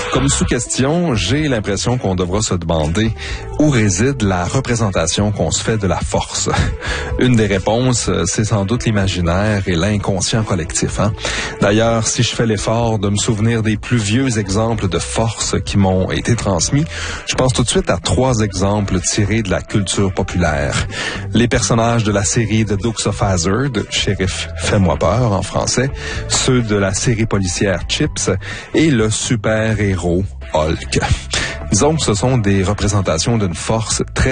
Comme sous-question, j'ai l'impression qu'on devra se demander où réside la représentation qu'on se fait de la force. Une des réponses, c'est sans doute l'imaginaire et l'inconscient collectif. D'ailleurs, si je fais l'effort de me souvenir des plus vieux exemples de force qui m'ont été transmis, je pense tout de suite à 3 exemples tirés de la culture populaire. Les personnages de la série The Dukes of Hazzard, Shérif Fais-moi peur en français, ceux de la série policière Chips et le super-héros Hulk. Disons que ce sont des représentations d'une force très